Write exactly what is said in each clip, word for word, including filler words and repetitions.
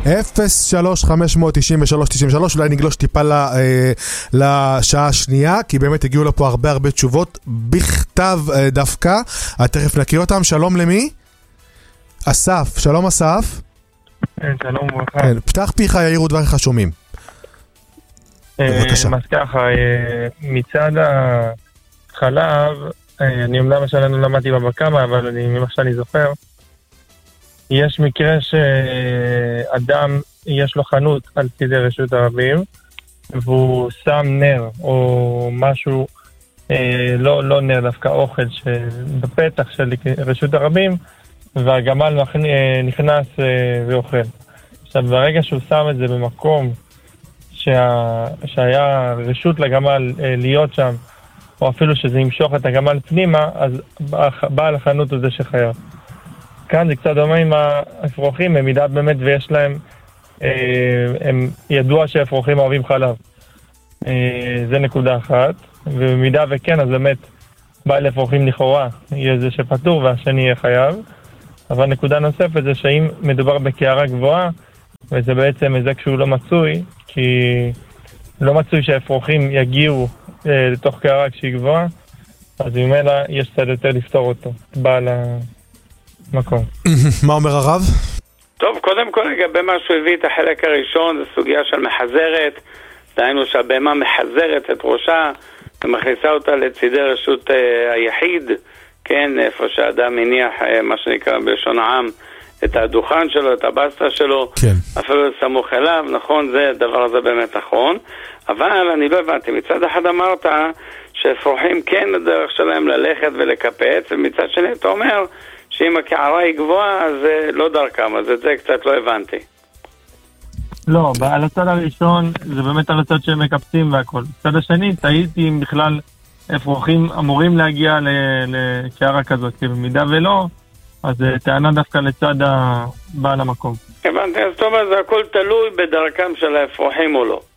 אפס שלוש חמש תשע שלוש תשע שלוש. אולי נגלוש טיפה לשעה השנייה, כי באמת הגיעו לפה הרבה הרבה תשובות בכתב דווקא. תכף נקריא אותם. שלום למי? אסף. שלום אסף. שלום וברכה. פתח פיך, יאיר ודבריך שומעים. בבקשה. אז ככה, מצד החלב, אני אומנם שלנו למדתי בבקמה, אבל אני, ממה שאני זוכר, יש מקרה שאדם יש לו חנות על צידי רשות הרבים, והוא שם נר או משהו, אה, לא, לא נר, דווקא אוכל בפתח של רשות הרבים, והגמל נכנס אה, ואוכל. עכשיו, ברגע שהוא שם את זה במקום שה, שהיה רשות לגמל אה, להיות שם, או אפילו שזה ימשוך את הגמל פנימה, אז בעל החנות הוא זה שחייב. כאן זה קצת דומה עם האפרוחים, במידה באמת ויש להם, אה, הם ידוע שהאפרוחים אוהבים חלב. אה, זה נקודה אחת, ובמידה וכן, אז באמת בעל אפרוחים לכאורה יהיה זה שפטור והשני יהיה חייב. אבל נקודה נוספת זה שאם מדובר בקערה גבוהה, וזה בעצם איזה כשהוא לא מצוי, כי לא מצוי שהאפרוחים יגיעו אה, לתוך קערה כשהיא גבוהה, אז ממילא יש קצת יותר לפתור אותו, בעל המקום. מה אומר הרב? טוב, קודם כל לגבי מה שהוא הביא את החלק הראשון, זה סוגיה של מחזרת, דהיינו שהבהמה מחזרת את ראשה, ומכניסה אותה לצידי רשות אה, היחיד, כן, איפה שהאדם מניח, אה, מה שנקרא בלשון העם, את הדוכן שלו, את הבסטה שלו, כן. אפילו סמוך אליו, נכון, זה, הדבר הזה באמת נכון, אבל אני לא הבנתי, מצד אחד אמרת שאפרוחים כן הדרך שלהם ללכת ולקפץ, ומצד שני אתה אומר שאם הקערה היא גבוהה, אז לא דרכם, אז את זה קצת לא הבנתי. לא, על הצד הראשון זה באמת על הצד שהם מקפצים והכל. הצד השני, תהיתי אם בכלל אפרוחים אמורים להגיע לקערה כזאת, כי במידה ולא, אז טענה דווקא לצד בעל המקום. הבנתי, אז טוב, אז הכל תלוי בדרכם של האפרוחים או לא.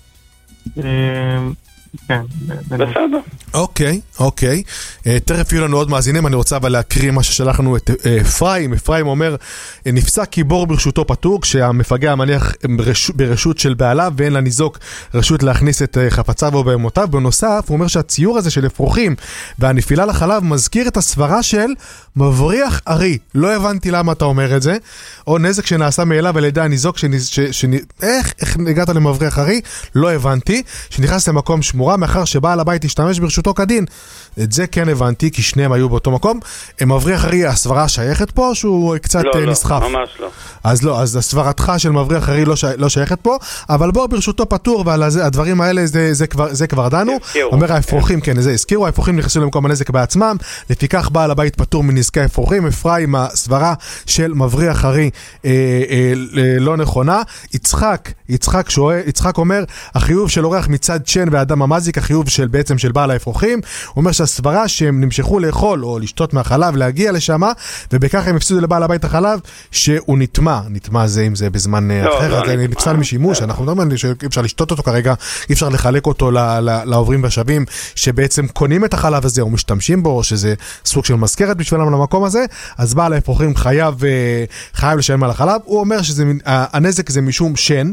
כן, בסדר. אוקיי, אוקיי. תכף יהיו לנו עוד מאזינים, אני רוצה אבל להקריא מה ששלחנו את אפרים. אפרים אומר, נפסק כי בור ברשותו פטור, כשהמפגע מניח ברשות של בעליו, ואין לניזוק רשות להכניס את חפציו או בהמותיו. בנוסף, הוא אומר שהציור הזה של אפרוחים והנפילה לחלב מזכיר את הסברה של מבריח ארי. לא הבנתי למה אתה אומר את זה. או נזק שנעשה מאליו על ידי הניזוק, איך, איך הגעת למבריח ארי? לא הבנתי. שנכנס למקום שמורה, מאחר שבעל הבית השתמש ברשותו כדין. את זה כן הבנתי, כי שניהם היו באותו מקום. מבריח ארי, הסברה שייכת פה, או שהוא קצת לא, נסחף? לא, ממש לא. אז לא, אז הסברתך של מבריח ארי לא, שי, לא שייכת פה, אבל בוא ברשותו פטור, ועל הדברים האלה זה, זה, כבר, זה כבר דנו. אומר האפרוחים, כן, זה הזכירו, האפרוחים נכנסו למקום הנזק בעצמם, לפיכך בעל הבית פטור מנזקי האפרוחים. אפרים, הסברה של מבריח ארי אה, אה, לא נכונה. יצחק, יצחק, שואל, יצחק אומר, החיוב של אורח מצד שן ואדם המזיק, החיוב של בעצם של בעל האפרוחים. הוא אומר שהסברה שהם נמשכו לאכול או לשתות מהחלב, להגיע לשם, ובכך הם הפסידו לבעל הבית החלב שהוא נטמע. נטמע זה אם זה בזמן לא, אחר, לא זה נפסל משימוש. אנחנו מדברים שאי אפשר לשתות אותו כרגע, אי אפשר לחלק אותו לעוברים והשבים שבעצם קונים את החלב הזה או משתמשים בו, או שזה סוג של מזכרת בשבילם למקום הזה. אז בעל האפרוחים חייב חייב לשלם על החלב. הוא אומר שהנזק זה משום שן,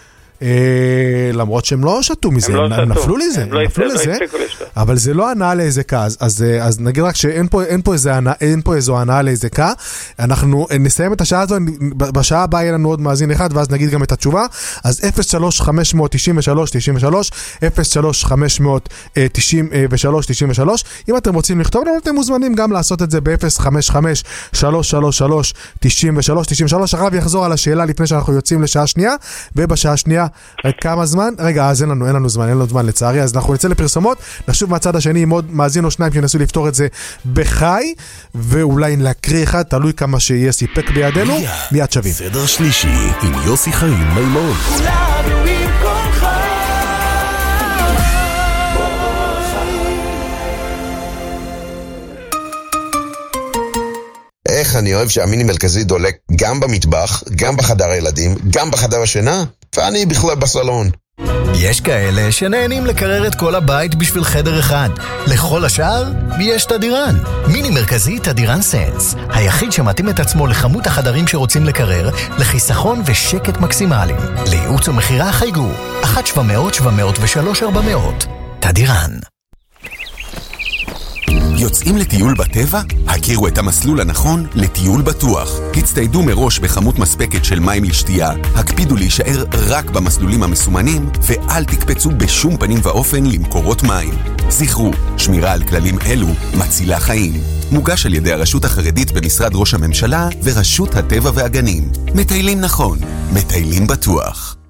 למרות שהם לא שתו מזה, הם נפלו לזה, הם נפלו לזה, אבל זה לא הנאה להזקה. אז נגיד רק שאין פה איזו הנאה להזקה. אנחנו נסיים את השעה הזו, בשעה הבאה יהיה לנו עוד מאזין אחד, ואז נגיד גם את התשובה. אז אפס שלוש חמש תשע שלוש תשע שלוש, אפס שלוש חמש תשע שלוש תשע שלוש. אם אתם רוצים לכתוב לנו, אתם מוזמנים גם לעשות את זה ב-אפס חמש חמש שלוש שלוש שלוש תשע שלוש תשע שלוש. הרב יחזור על השאלה לפני שאנחנו יוצאים לשעה שנייה, ובשעה שנייה כמה זמן? רגע, אז אין לנו, אין לנו זמן, אין לנו זמן לצערי, אז אנחנו נצא לפרסומות, נשוב מהצד השני עם עוד מאזין או שניים שנסו לפתור את זה בחי, ואולי להקריא אחד, תלוי כמה שיהיה סיפק בידינו, מיד שווים. סדר שלישי עם יוסי חיים מימון. איך אני אוהב שהמיני מרכזי דולק גם במטבח, גם בחדר הילדים, גם בחדר השינה, ואני בכלל בסלון. יש כאלה שנהנים לקרר את כל הבית בשביל חדר אחד. לכל השאר, יש תדירן. מיני מרכזי תדירן סנס. היחיד שמתאים את עצמו לכמות החדרים שרוצים לקרר, לחיסכון ושקט מקסימליים. לייעוץ ומחירה חייגו. אחת שבע מאות שבע מאות ושלוש ארבע מאות. תדירן. יוצאים לטיול בטבע? הכירו את המסלול הנכון לטיול בטוח. הצטיידו מראש בכמות מספקת של מים לשתייה, הקפידו להישאר רק במסלולים המסומנים, ואל תקפצו בשום פנים ואופן למקורות מים. זכרו, שמירה על כללים אלו מצילה חיים. מוגש על ידי הרשות החרדית במשרד ראש הממשלה ורשות הטבע והגנים. מטיילים נכון, מטיילים בטוח.